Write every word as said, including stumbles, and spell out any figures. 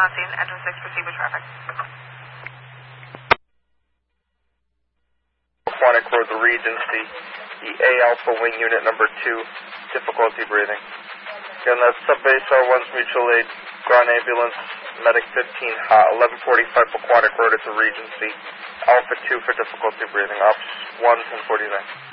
on scene. Engine six, proceed with traffic. Aquatic Road to Regency, the A Alpha Wing Unit number two, difficulty breathing. Again, that's Subbase R one's mutual aid, ground ambulance, medic fifteen, hot, eleven forty-five Aquatic Road to Regency, Alpha two for difficulty breathing, Ops one, ten forty-nine.